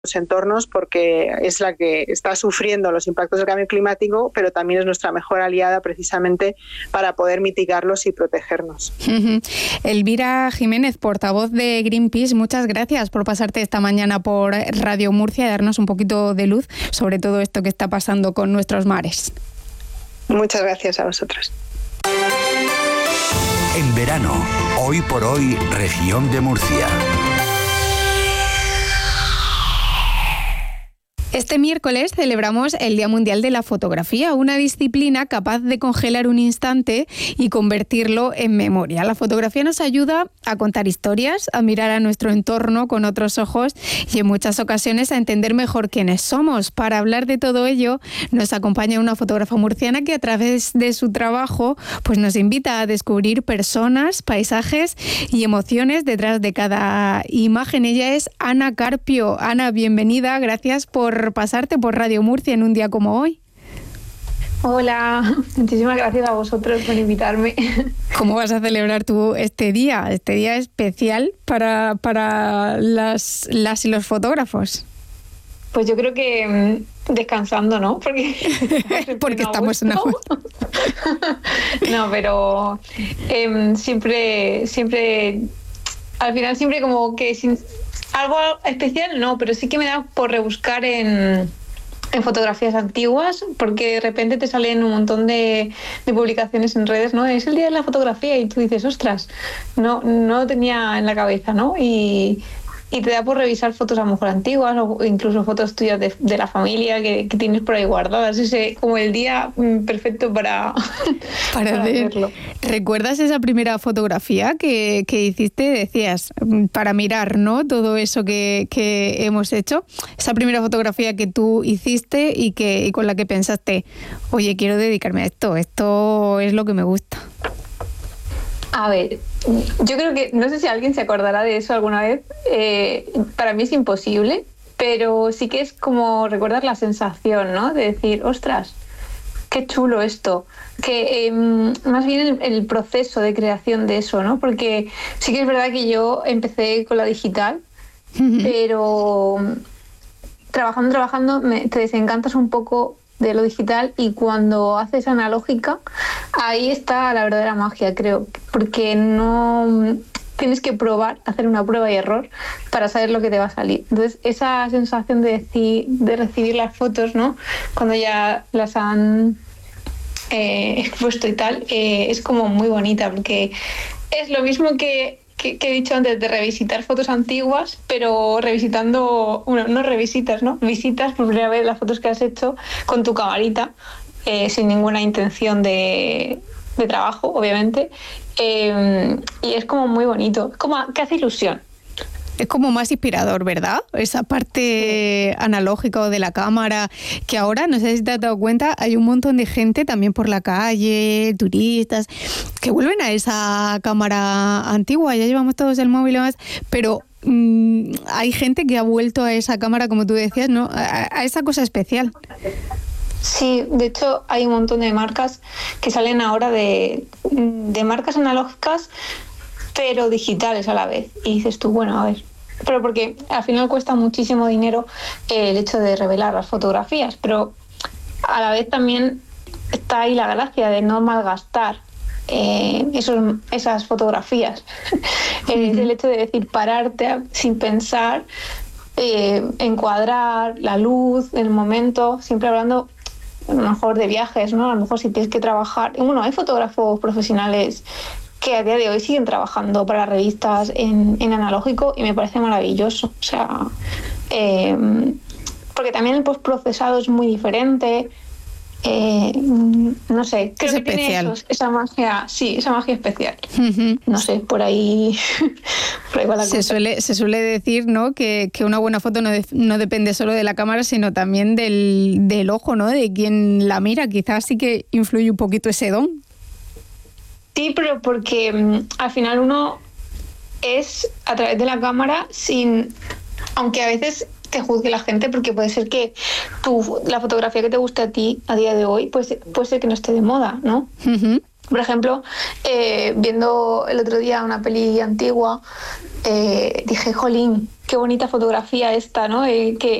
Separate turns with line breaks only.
entornos, porque es la que está sufriendo los impactos del cambio climático, pero también es nuestra mejor aliada precisamente para poder mitigarlos y protegernos.
Elvira Jiménez, portavoz de Greenpeace, muchas gracias por pasarte esta mañana por Radio Murcia y darnos un poquito de luz sobre todo esto que está pasando con nuestros mares.
Muchas gracias a vosotros.
En verano, hoy por hoy, región de Murcia.
Este miércoles celebramos el Día Mundial de la Fotografía, una disciplina capaz de congelar un instante y convertirlo en memoria. La fotografía nos ayuda a contar historias, a mirar a nuestro entorno con otros ojos y en muchas ocasiones a entender mejor quiénes somos. Para hablar de todo ello nos acompaña una fotógrafa murciana que a través de su trabajo pues nos invita a descubrir personas, paisajes y emociones detrás de cada imagen. Ella es Ana Carpio. Ana, bienvenida, gracias por pasarte por Radio Murcia en un día como hoy.
Hola, muchísimas gracias a vosotros por invitarme.
¿Cómo vas a celebrar tú este día especial para las y los fotógrafos?
Pues yo creo que descansando, ¿no? Porque
estamos en agosto.
No, pero siempre, al final siempre como que sin algo especial no, pero sí que me da por rebuscar en fotografías antiguas, porque de repente te salen un montón de publicaciones en redes, ¿no? Es el día de la fotografía y tú dices, ostras, no lo tenía en la cabeza, ¿no? Y te da por revisar fotos a lo mejor antiguas o incluso fotos tuyas de la familia que tienes por ahí guardadas. Ese como el día perfecto para hacerlo.
¿Recuerdas esa primera fotografía que hiciste? Decías, para mirar, ¿no? Todo eso que hemos hecho. Esa primera fotografía que tú hiciste y con la que pensaste, oye, quiero dedicarme a esto es lo que me gusta.
A ver, yo creo que, no sé si alguien se acordará de eso alguna vez, para mí es imposible, pero sí que es como recordar la sensación, ¿no? De decir, ostras, qué chulo esto, que más bien el proceso de creación de eso, ¿no? Porque sí que es verdad que yo empecé con la digital, pero trabajando te desencantas un poco de lo digital y cuando haces analógica, ahí está la verdadera magia, creo, porque no tienes que probar, hacer una prueba y error para saber lo que te va a salir. Entonces, esa sensación de recibir las fotos, ¿no? Cuando ya las han expuesto y tal, es como muy bonita, porque es lo mismo que he dicho antes de revisitar fotos antiguas, pero revisitando, no revisitas, ¿no? Visitas por primera vez las fotos que has hecho con tu camarita, sin ninguna intención de trabajo, obviamente, y es como muy bonito, como que hace ilusión.
Es como más inspirador, ¿verdad? Esa parte analógica o de la cámara, que ahora, no sé si te has dado cuenta, hay un montón de gente también por la calle, turistas, que vuelven a esa cámara antigua. Ya llevamos todos el móvil y demás, pero hay gente que ha vuelto a esa cámara, como tú decías, ¿no? A esa cosa especial.
Sí, de hecho hay un montón de marcas que salen ahora de marcas analógicas, pero digitales a la vez. Y dices tú, bueno, a ver, pero porque al final cuesta muchísimo dinero el hecho de revelar las fotografías, pero a la vez también está ahí la gracia de no malgastar esas fotografías. Es el hecho de decir, pararte sin pensar, encuadrar la luz, el momento, siempre hablando a lo mejor de viajes, ¿no? A lo mejor si tienes que trabajar. Bueno, hay fotógrafos profesionales que a día de hoy siguen trabajando para revistas en analógico y me parece maravilloso. O sea, porque también el postprocesado es muy diferente. No sé, creo que tiene esa magia, sí, esa magia especial. No sé, por ahí va la cosa.
Se suele decir, ¿no? que una buena foto no depende solo de la cámara, sino también del ojo, ¿no? De quien la mira. Quizás sí que influye un poquito ese don.
Sí, pero porque al final uno es a través de la cámara aunque a veces te juzgue la gente, porque puede ser que la fotografía que te guste a ti a día de hoy puede ser que no esté de moda, ¿no? Por ejemplo, viendo el otro día una peli antigua, dije, jolín, qué bonita fotografía esta, ¿no?